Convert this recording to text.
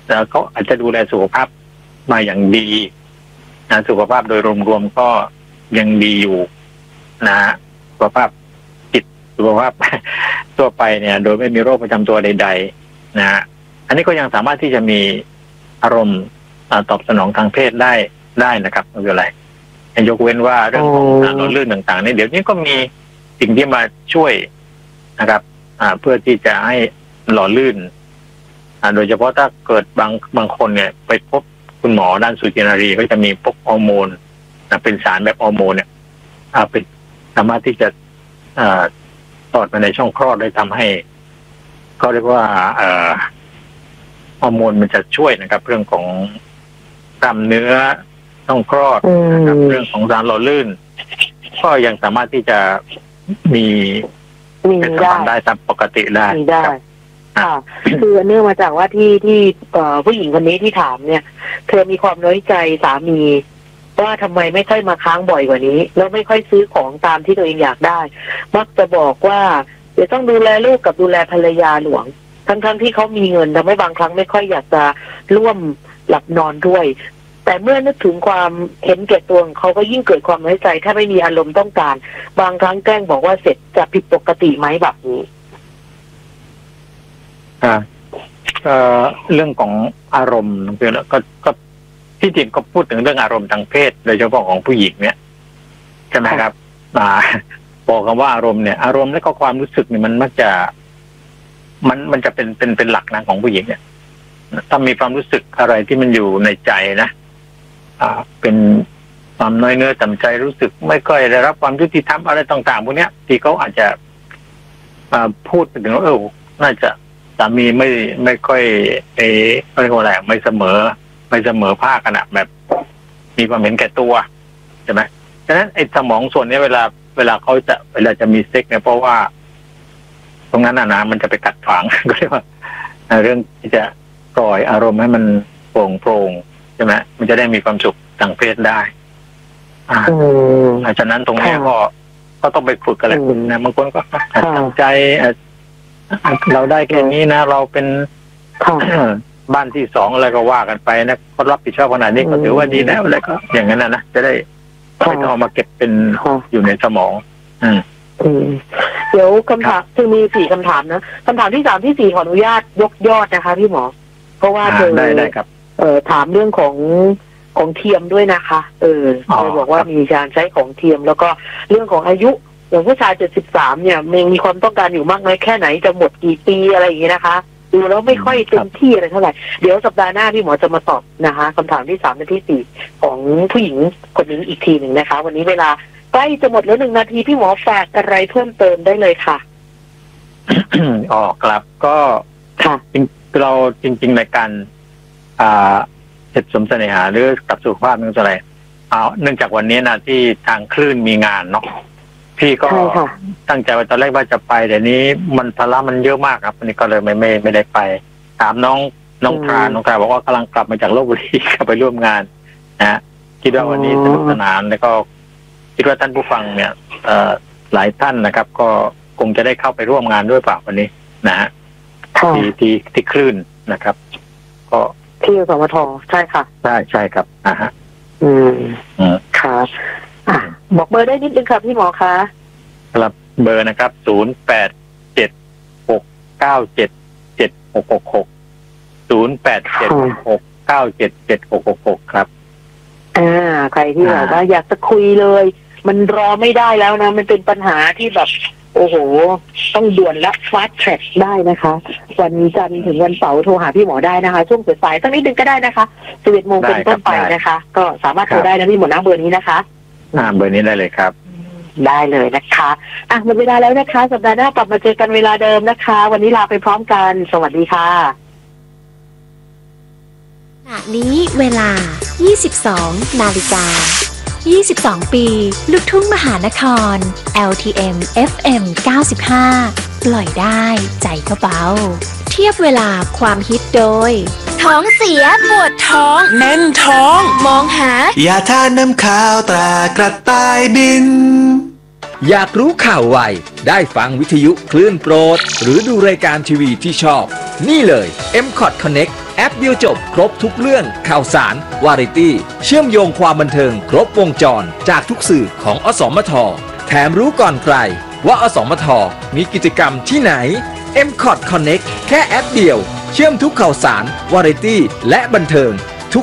เขาอาจจะดูแลสุขภาพมาอย่างดีนะสุขภาพโดยรวมๆก็ยังดีอยู่นะสุขภาพจิตสุขภาพ ทั่วไปเนี่ยโดยไม่มีโรคประจำตัวใดๆนะอันนี้ก็ยังสามารถที่จะมีอารมณ์ตอบสนองทางเพศได้นะครับไม่เป็นไรยกเว้นว่าเรื่องของสารหล่อลื่นต่างๆเนี่ยเดี๋ยวนี้ก็มีสิ่งที่มาช่วยนะครับเพื่อที่จะให้หล่อลื่นโดยเฉพาะถ้าเกิดบางคนเนี่ยไปพบคุณหมอด้านสูตินรีก็จะมีพวกฮอร์โมนเป็นสารแบบฮอร์โมนเนี่ยเป็นสามารถที่จะตอดมาในช่องคลอดได้ทำให้เขาเรียกว่าฮอร์โมนมันจะช่วยนะครับเรื่องของกล้ามเนื้อช่องคลอดนะครับเรื่องของสารหล่อลื่นก็ยังสามารถที่จะมีเป็นสัมพันธ์ได้ตามปกติได้ค่ะคือเนื่องมาจากว่าที่ผู้หญิงคนนี้ที่ถามเนี่ยเธอมีความน้อยใจสามีว่าทำไมไม่ค่อยมาค้างบ่อยกว่านี้แล้วไม่ค่อยซื้อของตามที่ตัวเองอยากได้มักจะบอกว่าเดี๋ยวต้องดูแลลูกกับดูแลภรรยาหลวงทั้งที่เขามีเงินแต่ไม่บางครั้งไม่ค่อยอยากจะร่วมหลับนอนด้วยแต่เมื่อนึกถึงความเห็นแก่ตัวเขาก็ยิ่งเกิดความน้อยใจถ้าไม่มีอารมณ์ต้องการบางครั้งแกล้งบอกว่าเสร็จจะผิดปกติไหมแบบนี้เรื่องของอารมณ์ก็ที่จริงก็พูดถึงเรื่องอารมณ์ทางเพศโดยเฉพาะของผู้หญิงเนี่ยใช่ไหมครับบอกกันว่าอารมณ์เนี่ยอารมณ์และก็ความรู้สึกเนี่ยมันมักจะมันจะเป็นหลักนะของผู้หญิงเนี่ยถ้ามีความรู้สึกอะไรที่มันอยู่ในใจนะเป็นความน้อยเนื้อต่ำใจรู้สึกไม่ค่อยได้รับความยุติธรรมอะไรต่างๆพวกนี้ที่เขาอาจจะพูดถึงว่าน่าจะสามีไม่ค่อยเรียกว่าอะไรไม่เสมอภาคกันแบบมีความเห็นแก่ตัวใช่ไหมฉะนั้นไอ้สมองส่วนนี้เวลาจะมีเซ็กเนี่ยเพราะว่าตรงนั้นนะมันจะไปกัดฝังก็เรียกว่าเรื่องที่จะปล่อยอารมณ์ให้มันโปร่งใช่ไหมมันจะได้มีความสุขทางเพศได้ฉะนั้นตรงนี้ก็ต้องไปฝึกกันแหละคุณนะบางคนก็ตั้งใจเราได้แค่นี้นะเราเป็นบ้านที่สองอะไรก็ว่ากันไปนะเขารับผิดชอบขนาดนี้ก็ถือว่าดีแล้วอะไรก็อย่างนั้นนะจะได้ไม่ต้องเอามาเก็บเป็นอยู่ในสมองเดี๋ยวคำถามคือมี4คำถามนะคำถามที่3ที่4ขออนุญาตยกยอดนะคะพี่หมอเพราะว่าเธอได้ครับถามเรื่องของเทียมด้วยนะคะเธอบอกว่ามีการใช้ของเทียมแล้วก็เรื่องของอายุอย่างผู้ชาย73เนี่ยมีความต้องการอยู่มากน้อยแค่ไหนจะหมดกี่ปีอะไรอย่างนี้นะคะดูแล้วไม่ค่อยเต็มที่อะไรเท่าไหร่เดี๋ยวสัปดาห์หน้าพี่หมอจะมาตอบนะคะคำถามที่3และที่4ของผู้หญิงคนนี้อีกทีหนึ่งนะคะวันนี้เวลาใกล้จะหมดแล้ว1 นาทีพี่หมอฝากอะไรเพิ่มเติมได้เลยค่ะครับก็เราจริงๆในการเสร็จสมเสน่หาหรือกับสุขภาพนึงอะไรเนื่องจากวันนี้นะที่ทางคลื่นมีงานเนาะพี่ก็ตั้งใจว่าตอนแรกว่าจะไปแต่นี้มันภาระมันเยอะมากครับวันนี้ก็เลยไม่ได้ไปถามน้องทราบอกว่ากำลังกลับมาจากลพบุรีก็ไปร่วมงานนะคิดว่าวันนี้สนุกสนานแล้วก็คิดว่าท่านผู้ฟังเนี่ยหลายท่านนะครับก็คงจะได้เข้าไปร่วมงานด้วยเปล่าวันนี้นะฮะที่คลื่นนะครับก็ที่สมทใช่ค่ะใช่ครับฮะค่ะบอกเบอร์ได้นิดนึงครับพี่หมอคะครับเบอร์นะครับ0876977666 0876977666ครับใครที่แบบว่าอยากจะคุยเลยมันรอไม่ได้แล้วนะมันเป็นปัญหาที่แบบโอ้โหต้องด่วนและฟาสต์แทร็กได้นะคะวันจันทร์ถึงวันเสาร์โทรหาพี่หมอได้นะคะช่วงสายๆสักนิดนึงก็ได้นะคะ11 โมงเป็นต้นไปนะคะก็สามารถโทรได้นะพี่หมอนะเบอร์นี้นะคะเบอร์นี้ได้เลยครับได้เลยนะคะหมดเวลาแล้วนะคะสัปดาห์หน้ากลับมาเจอกันเวลาเดิมนะคะวันนี้ลาไปพร้อมกันสวัสดีค่ะขณะนี้เวลา 22 นาฬิกา 22 ปีลูกทุ่งมหานคร LTM FM 95 ปล่อยได้ใจก็เบาเทียบเวลาความฮิตโดยท้องเสียปวดท้องแน่นท้องมองหายาทาน้ำข้าวตรากระต่ายบินอยากรู้ข่าวไวได้ฟังวิทยุคลื่นโปรดหรือดูรายการทีวีที่ชอบนี่เลย MCOT Connect แแอปเดียวจบครบทุกเรื่องข่าวสารวาไรตี้เชื่อมโยงความบันเทิงครบวงจรจากทุกสื่อของอสมทแถมรู้ก่อนใครว่าอสมทมีกิจกรรมที่ไหน MCOT Connect แค่แอปเดียวเชื่อมทุกข่าวสารวาไรตี้และบันเทิง